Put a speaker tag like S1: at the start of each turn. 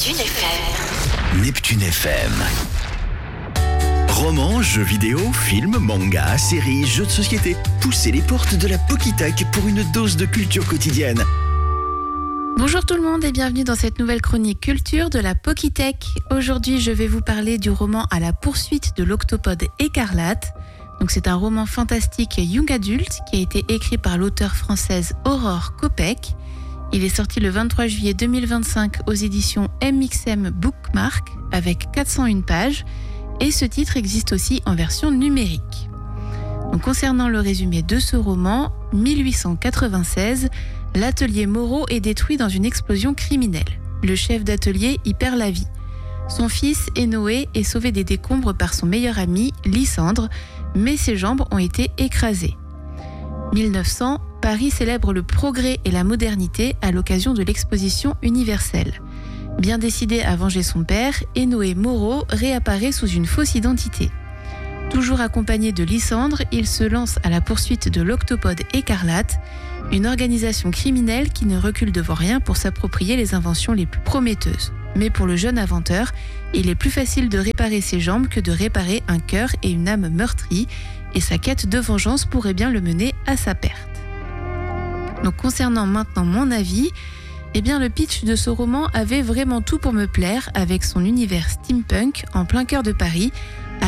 S1: Neptune FM.
S2: Neptune FM. Romans, jeux vidéo, films, mangas, séries, jeux de société. Poussez les portes de la Pokitech pour une dose de culture quotidienne.
S3: Bonjour tout le monde et bienvenue dans cette nouvelle chronique culture de la Pokitech. Aujourd'hui, je vais vous parler du roman À la poursuite de l'Octopode écarlate. Donc c'est un roman fantastique young adult qui a été écrit par l'auteure française Aurore Kopec. Il est sorti le 23 juillet 2025 aux éditions MXM Bookmark avec 401 pages et ce titre existe aussi en version numérique. Donc, concernant le résumé de ce roman, 1896, l'atelier Moreau est détruit dans une explosion criminelle. Le chef d'atelier y perd la vie. Son fils, Énoé, est sauvé des décombres par son meilleur ami, Lysandre, mais ses jambes ont été écrasées. 1900, Paris célèbre le progrès et la modernité à l'occasion de l'exposition universelle. Bien décidé à venger son père, Énoé Moreau réapparaît sous une fausse identité. Toujours accompagné de Lysandre, il se lance à la poursuite de l'Octopode écarlate, une organisation criminelle qui ne recule devant rien pour s'approprier les inventions les plus prometteuses. Mais pour le jeune inventeur, il est plus facile de réparer ses jambes que de réparer un cœur et une âme meurtris, et sa quête de vengeance pourrait bien le mener à sa perte. Donc concernant maintenant mon avis, le pitch de ce roman avait vraiment tout pour me plaire avec son univers steampunk en plein cœur de Paris,